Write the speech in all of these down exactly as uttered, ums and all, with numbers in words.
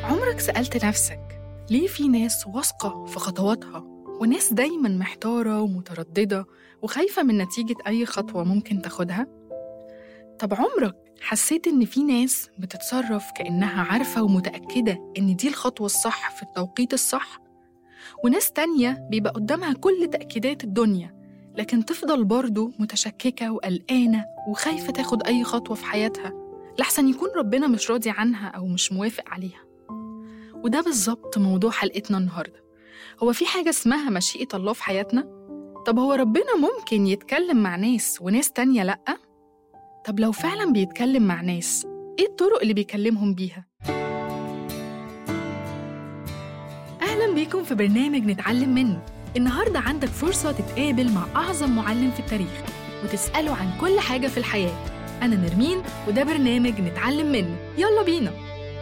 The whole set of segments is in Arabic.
عمرك سألت نفسك ليه في ناس واثقة في خطواتها وناس دايماً محتارة ومترددة وخايفة من نتيجة أي خطوة ممكن تاخدها؟ طب عمرك حسيت إن في ناس بتتصرف كأنها عارفة ومتأكدة إن دي الخطوة الصح في التوقيت الصح؟ وناس تانية بيبقى قدامها كل تأكيدات الدنيا لكن تفضل برضو متشككة وقلقانة وخايفة تاخد أي خطوة في حياتها لحسن يكون ربنا مش راضي عنها أو مش موافق عليها. وده بالظبط موضوع حلقتنا النهاردة. هو في حاجة اسمها مشيئة الله في حياتنا؟ طب هو ربنا ممكن يتكلم مع ناس وناس تانية لأ؟ طب لو فعلا بيتكلم مع ناس، إيه الطرق اللي بيكلمهم بيها؟ أهلا بيكم في برنامج نتعلم منه. النهاردة عندك فرصة تتقابل مع أعظم معلم في التاريخ وتسأله عن كل حاجة في الحياة. أنا نرمين وده برنامج نتعلم منه. يلا بينا.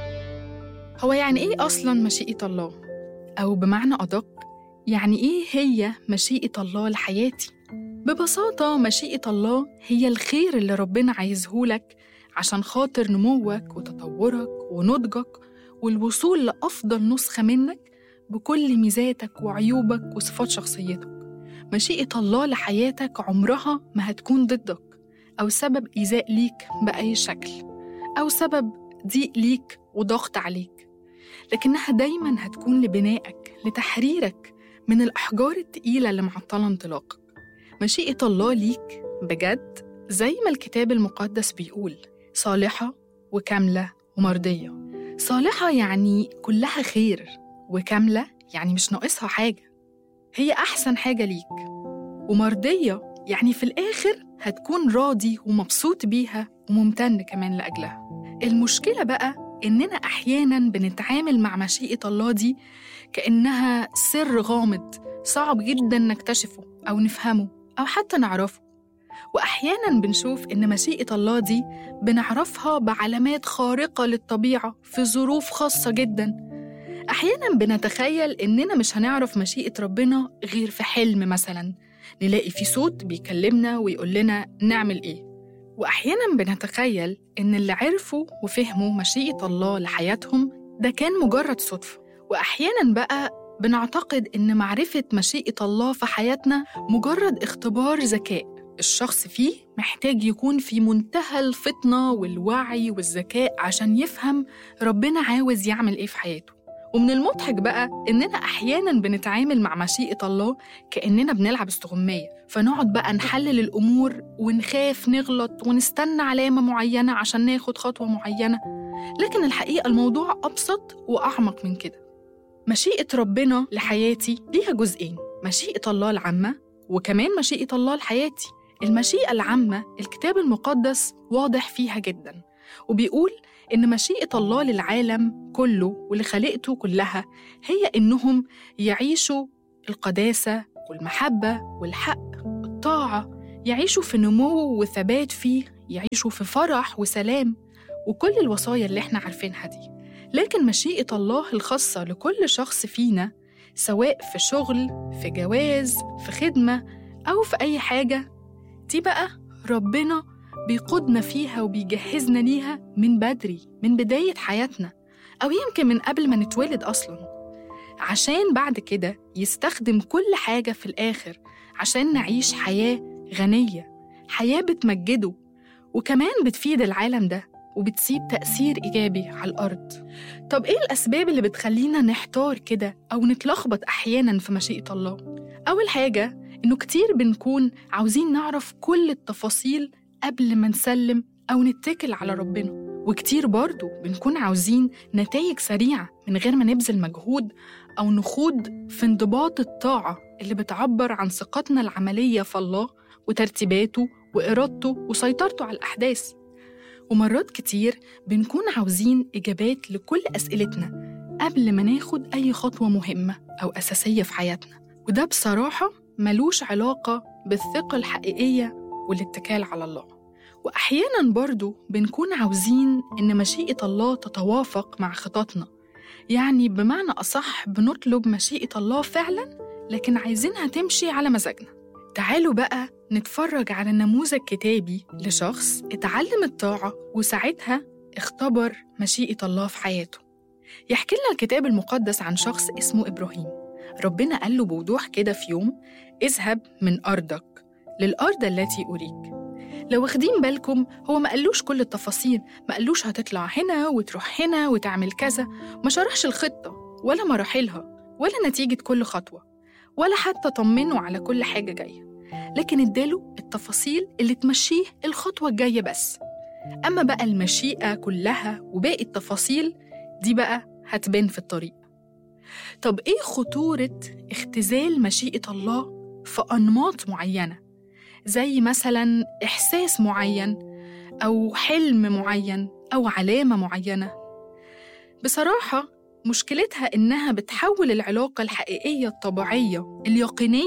هو يعني إيه أصلاً مشيئة الله؟ أو بمعنى أدق، يعني إيه هي مشيئة الله لحياتي؟ ببساطة مشيئة الله هي الخير اللي ربنا عايزهولك عشان خاطر نموك وتطورك ونضجك والوصول لأفضل نسخة منك بكل ميزاتك وعيوبك وصفات شخصيتك. مشيئة الله لحياتك عمرها ما هتكون ضدك أو سبب إيذاء ليك بأي شكل أو سبب ضيق ليك وضغط عليك، لكنها دايماً هتكون لبنائك لتحريرك من الأحجار التقيلة اللي معطلة انطلاقك. مشيئة الله ليك بجد زي ما الكتاب المقدس بيقول صالحة وكاملة ومرضية. صالحة يعني كلها خير، وكاملة يعني مش ناقصها حاجة، هي أحسن حاجة ليك. ومرضية يعني في الآخر هتكون راضي ومبسوط بيها وممتن كمان لأجلها. المشكلة بقى إننا أحياناً بنتعامل مع مشيئة الله دي كأنها سر غامض صعب جداً نكتشفه أو نفهمه أو حتى نعرفه. وأحياناً بنشوف إن مشيئة الله دي بنعرفها بعلامات خارقة للطبيعة في ظروف خاصة جداً. أحياناً بنتخيل إننا مش هنعرف مشيئة ربنا غير في حلم مثلاً، نلاقي في صوت بيكلمنا ويقول لنا نعمل إيه. وأحياناً بنتخيل إن اللي عرفوا وفهموا مشيئة الله لحياتهم ده كان مجرد صدفة. وأحياناً بقى بنعتقد إن معرفة مشيئة الله في حياتنا مجرد اختبار ذكاء الشخص فيه محتاج يكون في منتهى الفطنة والوعي والذكاء عشان يفهم ربنا عاوز يعمل إيه في حياته. ومن المضحك بقى إننا أحياناً بنتعامل مع مشيئة الله كأننا بنلعب استغماية، فنقعد بقى نحلل الأمور ونخاف نغلط ونستنى علامة معينة عشان ناخد خطوة معينة. لكن الحقيقة الموضوع أبسط وأعمق من كده. مشيئة ربنا لحياتي ليها جزئين، مشيئة الله العامة وكمان مشيئة الله لحياتي. المشيئة العامة الكتاب المقدس واضح فيها جداً، وبيقول إن مشيئة الله للعالم كله ولخليقته كلها هي إنهم يعيشوا القداسة والمحبة والحق والطاعة، يعيشوا في نمو وثبات فيه، يعيشوا في فرح وسلام وكل الوصايا اللي احنا عارفينها دي. لكن مشيئة الله الخاصة لكل شخص فينا سواء في شغل، في جواز، في خدمة أو في أي حاجة، دي بقى ربنا بيقودنا فيها وبيجهزنا ليها من بدري، من بداية حياتنا أو يمكن من قبل ما نتولد أصلاً، عشان بعد كده يستخدم كل حاجة في الآخر عشان نعيش حياة غنية، حياة بتمجده وكمان بتفيد العالم ده وبتسيب تأثير إيجابي على الأرض. طب إيه الأسباب اللي بتخلينا نحتار كده أو نتلخبط أحياناً في مشيئة الله؟ أول حاجة إنه كتير بنكون عاوزين نعرف كل التفاصيل قبل ما نسلم أو نتكل على ربنا، وكتير برضو بنكون عاوزين نتائج سريعة من غير ما نبذل مجهود أو نخوض في انضباط الطاعة اللي بتعبر عن ثقتنا العملية في الله وترتيباته وإرادته وسيطرته على الأحداث. ومرات كتير بنكون عاوزين إجابات لكل أسئلتنا قبل ما ناخد أي خطوة مهمة أو أساسية في حياتنا، وده بصراحة ملوش علاقة بالثقة الحقيقية والاتكال على الله. وأحياناً برضو بنكون عاوزين إن مشيئة الله تتوافق مع خططنا، يعني بمعنى أصح بنطلب مشيئة الله فعلاً لكن عايزينها تمشي على مزاجنا. تعالوا بقى نتفرج على نموذج كتابي لشخص اتعلم الطاعة وساعتها اختبر مشيئة الله في حياته. يحكي لنا الكتاب المقدس عن شخص اسمه إبراهيم. ربنا قال له بوضوح كده في يوم: اذهب من أرضك للأرض التي أريك. لو واخدين بالكم، هو ما قالوش كل التفاصيل، ما قالوش هتطلع هنا وتروح هنا وتعمل كذا، ما شرحش الخطة ولا مراحلها ولا نتيجة كل خطوة، ولا حتى طمنه على كل حاجة جاية، لكن اداله التفاصيل اللي تمشيه الخطوة الجاية بس. أما بقى المشيئة كلها وباقي التفاصيل دي بقى هتبان في الطريق. طب إيه خطورة اختزال مشيئة الله في أنماط معينة، زي مثلاً إحساس معين أو حلم معين أو علامة معينة؟ بصراحة مشكلتها إنها بتحول العلاقة الحقيقية الطبيعية اليقينية